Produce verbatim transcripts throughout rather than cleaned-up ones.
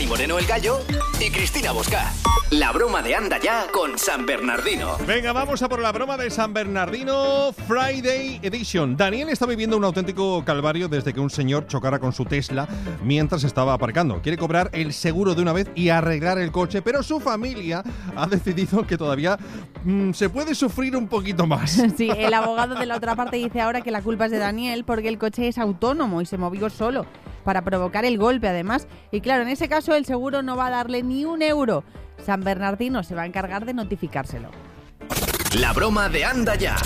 Dani Moreno el Gallo y Cristina Bosca. La broma de Anda Ya con San Bernardino. Venga, vamos a por la broma de San Bernardino Friday Edition. Daniel está viviendo un auténtico calvario desde que un señor chocara con su Tesla mientras estaba aparcando. Quiere cobrar el seguro de una vez y arreglar el coche, pero su familia ha decidido que todavía mmm, se puede sufrir un poquito más. Sí, el abogado de la otra parte dice ahora que la culpa es de Daniel porque el coche es autónomo y se movió solo para provocar el golpe, además. Y claro, en ese caso el seguro no va a darle ni un euro. San Bernardino se va a encargar de notificárselo. La broma de Anda Ya.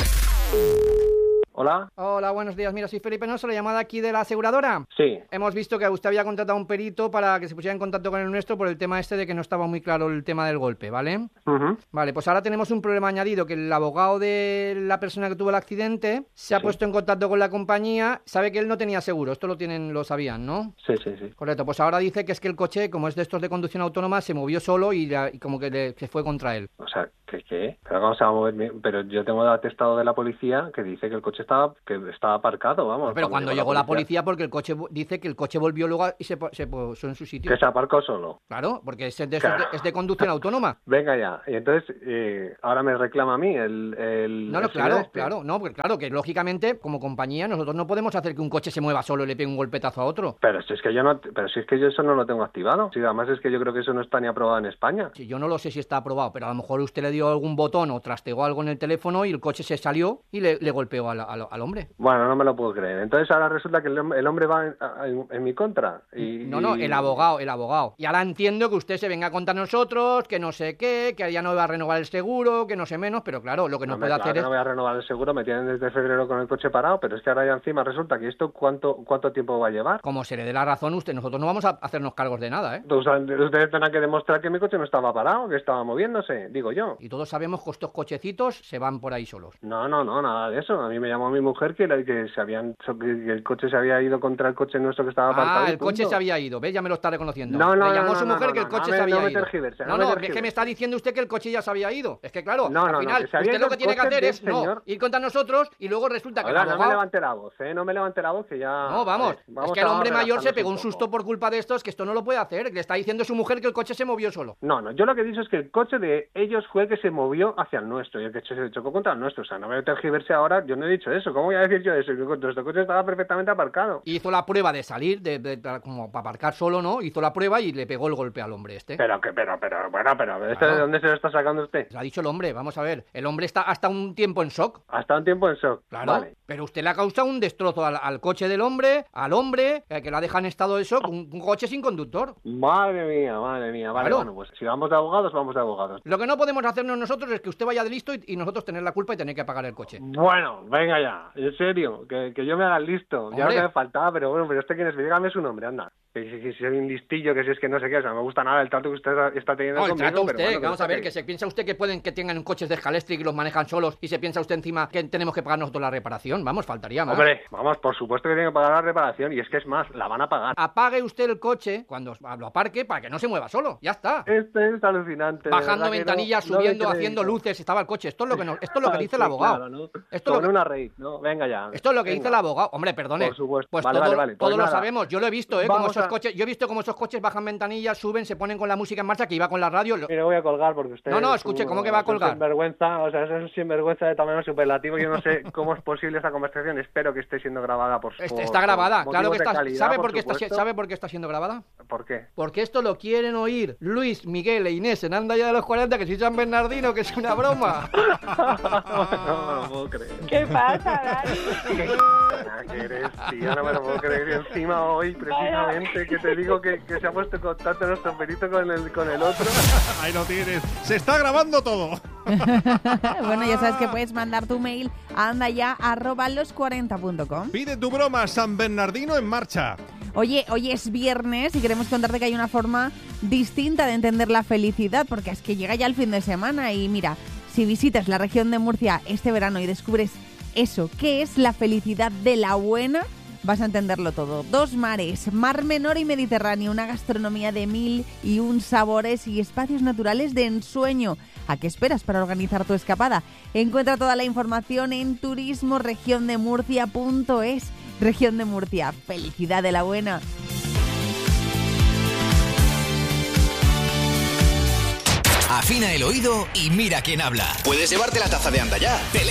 Hola. Hola, buenos días. Mira, soy Felipe Noso, la llamada aquí de la aseguradora. Sí. Hemos visto que usted había contratado a un perito para que se pusiera en contacto con el nuestro por el tema este de que no estaba muy claro el tema del golpe, ¿vale? Uh-huh. Vale, pues ahora tenemos un problema añadido, que el abogado de la persona que tuvo el accidente se ha Sí. puesto en contacto con la compañía, sabe que él no tenía seguro, esto lo tienen, lo sabían, ¿no? Sí, sí, sí. Correcto, pues ahora dice que es que el coche, como es de estos de conducción autónoma, se movió solo y, la- y como que le- se fue contra él. O sea, ¿qué qué? Pero vamos a mover, pero yo tengo el atestado de la policía que dice que el coche estaba que estaba aparcado, vamos. Pero cuando llegó la policía, porque el coche vo- dice que el coche volvió luego a- y se, po- se puso en su sitio. Que se aparcó solo. Claro, porque es de, es de, Claro. es de conducción autónoma. Venga ya. Y entonces, eh, ahora me reclama a mí el... el No, no, el claro, señor este. claro, no, porque claro, que lógicamente, como compañía, nosotros no podemos hacer que un coche se mueva solo y le pegue un golpetazo a otro. Pero si es que yo no, pero si es que yo eso no lo tengo activado. Sí, además es que yo creo que eso no está ni aprobado en España. Sí, yo no lo sé si está aprobado, pero a lo mejor usted le dio algún botón o trasteó algo en el teléfono y el coche se salió y le, le golpeó al, al, al hombre. Bueno, no me lo puedo creer. Entonces ahora resulta que el, hom- el hombre va en, a- en- en mi contra. Y, No, no, y- el abogado, el abogado. Y ahora entiendo que usted se venga a contar a nosotros, que no sé qué, que ya no va a renovar el seguro, que no sé menos, pero claro, lo que no, No, me- puede claro hacer que es... no voy a renovar el seguro, me tienen desde febrero con el coche parado, pero es que ahora ya encima resulta que esto cuánto cuánto tiempo va a llevar. Como se le dé la razón, usted, nosotros no vamos a hacernos cargos de nada, ¿eh? O sea, ustedes tendrán que demostrar que mi coche no estaba parado, que estaba moviéndose, digo yo. Y todos sabemos que estos cochecitos se van por ahí solos. No, no, no, nada de eso. A mí me llamó mi mujer que, la- que se habían que el coche se había ido contra el coche nuestro que estaba aparcado. Ah, y el coche punto. se había ido, ¿ves? Ya me lo está reconociendo. No, no, Le llamó no, su no, mujer no, que el no, coche no se me- había no me ido. tergiverse, no, no no, me es que tergiverse. me está diciendo usted que el coche ya se había ido. Es que claro, No, al no, no, final que se había usted ido lo que el tiene que coche hacer del es no, señor. ir contra nosotros y luego resulta que Oiga, el no me abogado... levante la voz, ¿eh? No me levante la voz que ya... No, vamos, A ver, vamos es que el a hombre mayor se relajarnos pegó un poco. susto por culpa de esto, es que esto no lo puede hacer. Le está diciendo su mujer que el coche se movió solo. No, no, yo lo que he dicho es que el coche de ellos fue el que se movió hacia el nuestro y el que se chocó contra el nuestro. O sea, no me tergiverse ahora, yo no he dicho eso. ¿Cómo voy a decir yo eso? Que nuestro coche estaba perfectamente aparcado. Hizo la prueba de salir, de, de- de- como para aparcar solo, ¿no? Hizo la prueba y le pegó el golpe al hombre este. Pero que, pero, pero, bueno, pero, ¿esto Claro. de dónde se lo está sacando usted? Lo ha dicho el hombre, vamos a ver. El hombre está hasta un tiempo en shock. Hasta un tiempo en shock. Claro, Vale. pero usted le ha causado un destrozo al, al coche del hombre, al hombre, eh, que lo ha dejado en estado de shock, un, un coche sin conductor. Madre mía, madre mía. Vale, Claro. bueno, pues si vamos de abogados, vamos de abogados. Lo que no podemos hacernos nosotros es que usted vaya de listo y, y nosotros tener la culpa y tener que pagar el coche. Bueno, venga ya, en serio, que, que yo me haga el listo. Ya lo Hombre. que me faltaba, pero bueno, pero este quién es, dígame su nombre, anda. Que si, que si soy un listillo, que si es que no sé qué, o sea, no me gusta nada el trato que usted está teniendo No, el conmigo. trato pero usted, bueno, que vamos no a sé ver, qué. que se piensa usted que pueden que tengan coches de Scalextric y los manejan solos y se piensa usted encima que tenemos que pagar nosotros la reparación. Vamos, faltaría más. Hombre, vamos, por supuesto que tiene que pagar la reparación y es que es más, la van a pagar. Apague usted el coche cuando lo aparque para que no se mueva solo. Ya está. Esto es alucinante. de Bajando verdad que ventanillas, no- no subiendo, le haciendo crédito. luces, estaba el coche. Esto es lo que, nos- esto es lo que dice el Sí, abogado. claro, ¿no? Esto es lo Con que- una raíz, ¿no? Venga ya. Esto es lo que Venga. dice el abogado. Hombre, perdone. Por supuesto. Pues Vale, todo, vale, vale. Pues todo lo nada. sabemos. Yo lo he visto, ¿eh? Como Vamos esos a- coches, yo he visto como esos coches bajan ventanillas, suben, se ponen con la música en marcha, que iba con la radio. Lo- Mire, voy a colgar porque usted... No, no, es escuche, un- ¿cómo que va a es un colgar? Sinvergüenza, o sea, es un sinvergüenza de tamaño superlativo. Yo no sé cómo es posible esta conversación. Espero que esté siendo grabada por... Este- por- está grabada, por claro que motivos de está. calidad, ¿Sabe por por qué está, supuesto. ¿Sabe por qué está siendo grabada? ¿Por qué? Porque esto lo quieren oír Luis, Miguel e Inés en Anda Ya de los cuarenta, que soy San Bernardino, que es una broma. No me lo puedo creer. ¿Qué pasa, Dani? ¿Qué c- que eres, tío? No me lo puedo creer. Y encima hoy, precisamente, que te digo que, que se ha puesto en contacto nuestro perito con el, con el otro. Ahí lo tienes. Se está grabando todo. Bueno, ya sabes que puedes mandar tu mail a andaya arroba los cuarenta punto com. Pide tu broma, San Bernardino en marcha. Oye, hoy es viernes y queremos contarte que hay una forma distinta de entender la felicidad, porque es que llega ya el fin de semana y mira, si visitas la región de Murcia este verano y descubres eso, ¿qué es la felicidad de la buena? Vas a entenderlo todo. Dos mares, Mar Menor y Mediterráneo, una gastronomía de mil y un sabores y espacios naturales de ensueño. ¿A qué esperas para organizar tu escapada? Encuentra toda la información en turismo región de murcia punto es. Región de Murcia, felicidad de la buena. Afina el oído y mira quién habla. Puedes llevarte la taza de Anda Ya.